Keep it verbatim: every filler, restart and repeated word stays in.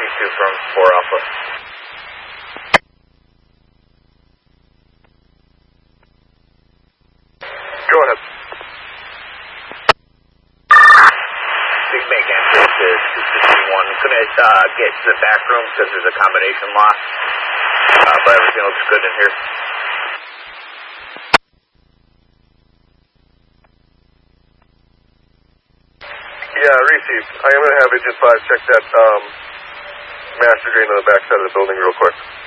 two from four Alpha. Go ahead. Big make entry to two fifty-one. Couldn't uh, get to the back room because there's a combination lock, uh, but everything looks good in here. Yeah, received. I am going to have Agent five check that um, master drain on the back side of the building real quick.